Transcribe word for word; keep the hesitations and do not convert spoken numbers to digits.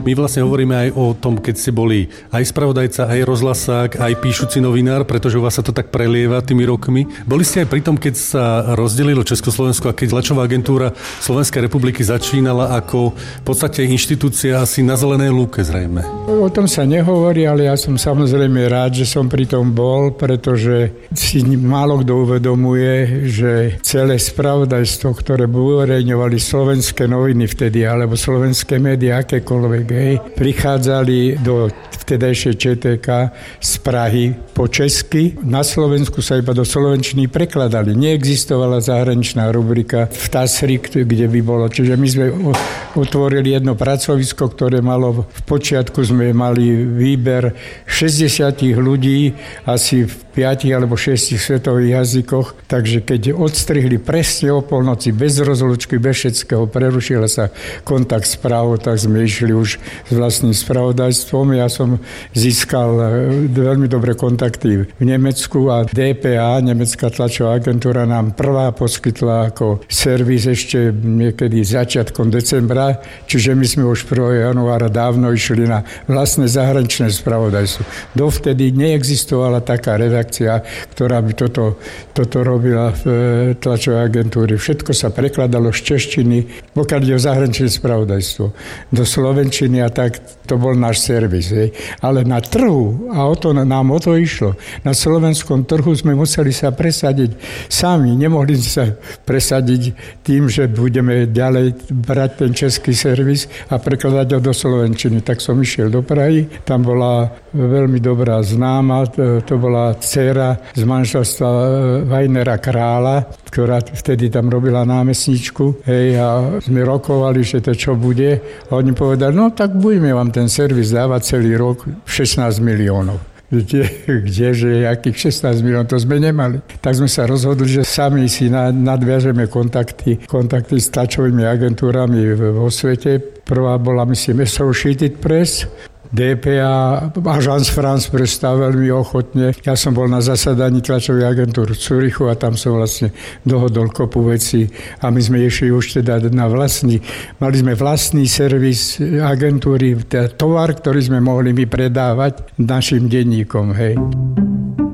My vlastne hovoríme aj o tom, keď ste boli aj spravodajca, aj rozhlasák, aj píšuci novinár, pretože u vás sa to tak prelieva tými rokmi. Boli ste aj pri tom, keď sa rozdelilo Československo a keď tlačová agentúra Slovenskej republiky začínala ako v podstate inštitúcia asi na zelenej lúke zrejme. O tom sa nehovorí, ale ja som samozrejme rád, že som pri tom bol, pretože si málo kto uvedomuje, že celé spravodajstvo, ktoré uverejňovali slovenské noviny vtedy, alebo slovenské médiá, akékoľvek, hej, prichádzali do vtedajšej Č T K z Prahy po česky. Na Slovensku sa iba do slovenčiny prekladali. Neexistovala zahraničná rubrika v TASRi, kde by bolo. Čiže my sme otvorili jedno pracovisko, ktoré malo, v počiatku sme mali výber šesťdesiat ľudí, asi v piatich alebo šiestich svetových jazykoch. Takže keď odstrihli presne o polnoci, bez rozlučky, bez všetkého, prerušila sa kontakt s právou, tak sme išli už s vlastným spravodajstvom. Ja som získal veľmi dobré kontakty v Nemecku a D P A, Nemecká tlačová agentúra, nám prvá poskytla ako servis ešte niekedy začiatkom decembra, čiže my sme už prvého januára dávno išli na vlastné zahraničné spravodajstvo. Dovtedy neexistovala taká redakcia, ktorá by toto, toto robila v tlačovej agentúre. Všetko sa prekladalo z češtiny, pokiaľ ide o zahraničné spravodajstvo, do slovenčiny a tak, to bol náš servis. Hej. Ale na trhu, a o to nám o to išlo, na slovenskom trhu sme museli sa presadiť sami, nemohli sa presadiť tým, že budeme ďalej brať ten český servis a prekladať ho do slovenčiny. Tak som išiel do Prahy, tam bola veľmi dobrá známa, to, to bola dcéra z manželstva Vajnera Krála, ktorá vtedy tam robila námestničku. Hej, a sme rokovali, že to čo bude. A oni povedali, no tak budeme vám ten servis dávať celý rok šestnásť miliónov. Kde, kdeže, akých šestnásť miliónov, to sme nemali. Tak sme sa rozhodli, že sami si nadviažeme kontakty, kontakty s tlačovými agentúrami vo svete. Prvá bola, myslím, Associated Press, D P A, Agence France Presse veľmi ochotne. Ja som bol na zasadaní tlačovej agentúry v Curychu a tam som vlastne dohodol kopu vecí a my sme išli už teda na vlastný, mali sme vlastný servis agentúry, teda tovar, ktorý sme mohli my predávať našim denníkom, hej.